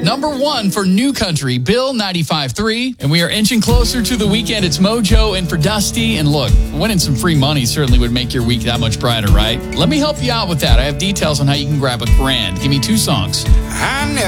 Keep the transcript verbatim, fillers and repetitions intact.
number one for New Country, Bill ninety-five three. And we are inching closer to the weekend. It's Mojo in for Dusty. And look, winning some free money certainly would make your week that much brighter, right? Let me help you out with that. I have details on how you can grab a grand. Give me two songs. I never